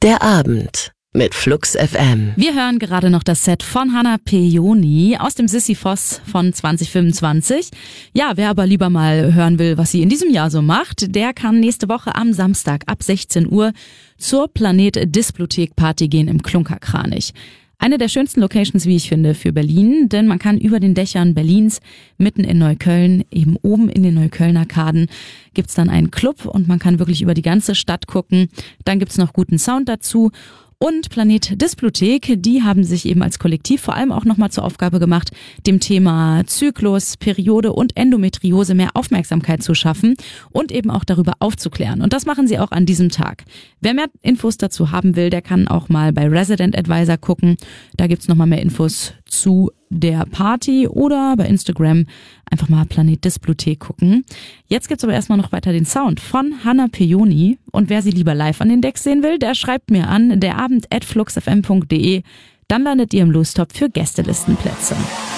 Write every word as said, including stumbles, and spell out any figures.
Der Abend mit Flux F M. Wir hören gerade noch das Set von Hanna Pejoni aus dem Sisyphos von zwanzig fünfundzwanzig. Ja, wer aber lieber mal hören will, was sie in diesem Jahr so macht, der kann nächste Woche am Samstag ab sechzehn Uhr zur Planet Displothek Party gehen im Klunkerkranich. Eine der schönsten Locations, wie ich finde, für Berlin, denn man kann über den Dächern Berlins mitten in Neukölln, eben oben in den Neukölln-Arkaden, gibt's dann einen Club und man kann wirklich über die ganze Stadt gucken. Dann gibt's noch guten Sound dazu. Und Planet Displothek, die haben sich eben als Kollektiv vor allem auch nochmal zur Aufgabe gemacht, dem Thema Zyklus, Periode und Endometriose mehr Aufmerksamkeit zu schaffen und eben auch darüber aufzuklären. Und das machen sie auch an diesem Tag. Wer mehr Infos dazu haben will, der kann auch mal bei Resident Advisor gucken. Da gibt's nochmal mehr Infos zu der Party oder bei Instagram einfach mal Planet Displothek gucken. Jetzt gibt's aber erstmal noch weiter den Sound von Hanna Pejoni. Und wer sie lieber live an den Decks sehen will, der schreibt mir an, derabend at fluxfm punkt de. Dann landet ihr im Lostop für Gästelistenplätze.